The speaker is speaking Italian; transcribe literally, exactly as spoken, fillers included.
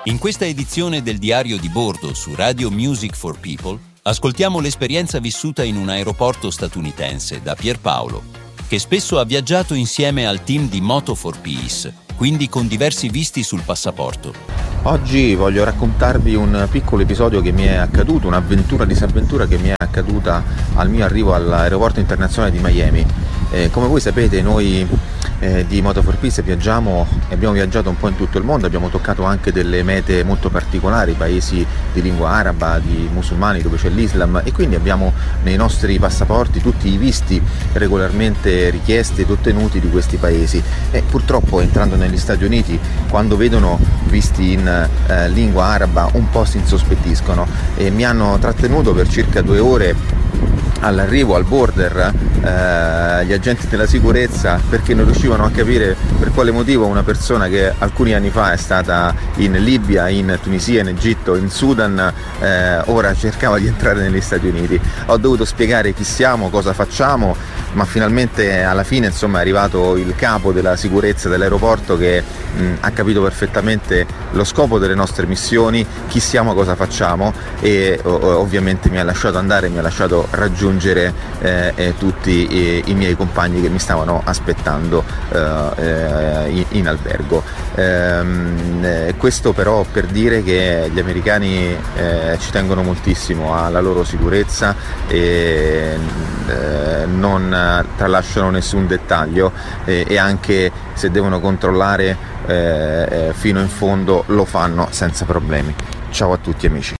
In questa edizione del Diario di Bordo su Radio Music for People ascoltiamo l'esperienza vissuta in un aeroporto statunitense da Pierpaolo, che spesso ha viaggiato insieme al team di Moto for Peace, quindi con diversi visti sul passaporto. Oggi voglio raccontarvi un piccolo episodio che mi è accaduto, un'avventura disavventura che mi è accaduta al mio arrivo all'aeroporto internazionale di Miami. Eh, come voi sapete, noi eh, di Moto for Peace viaggiamo e abbiamo viaggiato un po' in tutto il mondo, abbiamo toccato anche delle mete molto particolari, paesi di lingua araba, di musulmani dove c'è l'Islam, e quindi abbiamo nei nostri passaporti tutti i visti regolarmente richiesti ed ottenuti di questi paesi. E purtroppo, entrando negli Stati Uniti, quando vedono visti in eh, lingua araba un po' si insospettiscono e mi hanno trattenuto per circa due ore all'arrivo al border eh, gli agenti della sicurezza, perché non riuscivano a capire per quale motivo una persona che alcuni anni fa è stata in Libia, in Tunisia, in Egitto, in Sudan, eh, ora cercava di entrare negli Stati Uniti. Ho dovuto spiegare chi siamo, cosa facciamo, ma finalmente alla fine insomma è arrivato il capo della sicurezza dell'aeroporto che mh, ha capito perfettamente lo scopo delle nostre missioni, chi siamo, cosa facciamo, e o, ovviamente mi ha lasciato andare, mi ha lasciato raggiungere eh, eh, tutti i, i miei compagni che mi stavano aspettando eh, in, in albergo. Ehm, eh, questo però per dire che gli americani eh, ci tengono moltissimo alla loro sicurezza e eh, non tralasciano nessun dettaglio, eh, e anche se devono controllare eh, fino in fondo lo fanno senza problemi. Ciao a tutti amici.